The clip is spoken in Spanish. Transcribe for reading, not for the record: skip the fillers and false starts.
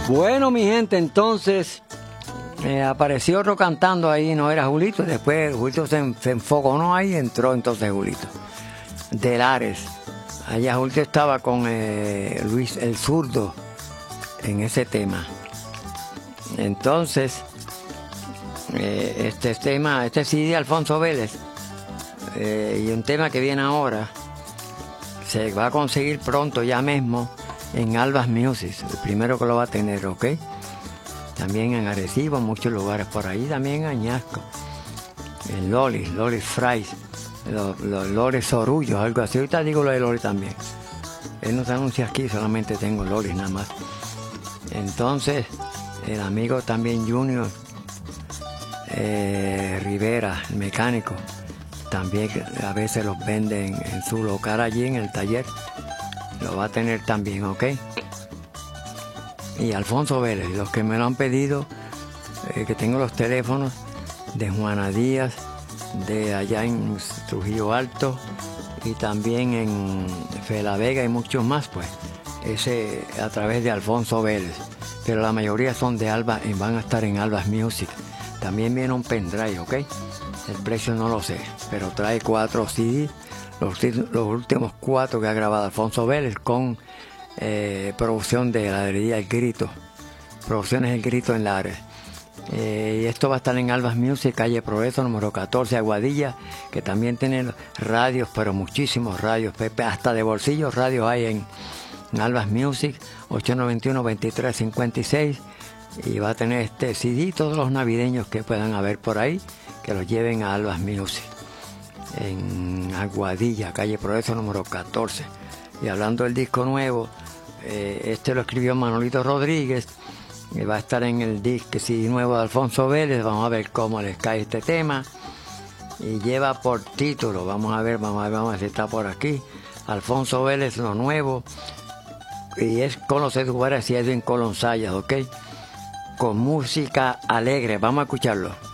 Bueno, mi gente, entonces apareció otro cantando ahí, no era Julito. Después Julito se enfogonó ahí y entró entonces Julito. De Lares. Allá Julito estaba con Luis el Zurdo en ese tema. Entonces, este CD de Alfonso Vélez y un tema que viene ahora se va a conseguir pronto ya mismo en Albas Music, el primero que lo va a tener, ¿ok? También en Arecibo, en muchos lugares por ahí, también en Añasco, en Loli Fries, los Loli Sorullos, algo así. Ahorita digo lo de Loli también. Él no se anuncia aquí, solamente tengo Loli nada más. Entonces, el amigo también Junior Rivera, el mecánico, también a veces los venden en su local allí en el taller. Lo va a tener también, ¿ok? Y Alfonso Vélez, los que me lo han pedido, que tengo los teléfonos de Juana Díaz, de allá en Trujillo Alto y también en Fela Vega y muchos más, pues, ese a través de Alfonso Vélez. Pero la mayoría son de Alba y van a estar en Albas Music. También viene un pendrive, ¿ok? El precio no lo sé, pero trae 4 CDs. Los últimos 4 que ha grabado Alfonso Vélez con producción de la heladería El Grito. Producciones El Grito en Lares. Y esto va a estar en Albas Music, calle Progreso, número 14, Aguadilla, que también tiene radios, pero muchísimos radios, hasta de bolsillo radios hay en Albas Music, 891-2356. Y va a tener este CD, todos los navideños que puedan haber por ahí, que los lleven a Albas Music. En Aguadilla, calle Progreso número 14. Y hablando del disco nuevo, este lo escribió Manolito Rodríguez, y va a estar en el disco CD nuevo de Alfonso Vélez. Vamos a ver cómo les cae este tema. Y lleva por título, vamos a ver si está por aquí, Alfonso Vélez, lo nuevo. Y es con los Edwards y Edwin Colón Sayas, ¿ok? Con música alegre, vamos a escucharlo.